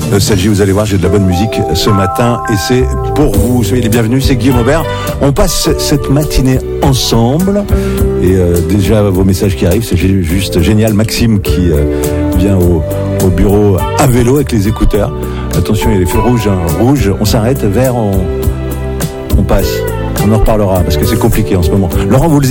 Nostalgie, vous allez voir, j'ai de la bonne musique ce matin et c'est pour vous. Soyez les bienvenus, c'est Guillaume Aubert. On passe cette matinée ensemble et déjà vos messages qui arrivent, c'est juste génial. Maxime qui vient au bureau à vélo avec les écouteurs. Attention, il y a les feux rouges, hein. Rouge, on s'arrête, vert, on passe. On en reparlera parce que c'est compliqué en ce moment. Laurent, vous le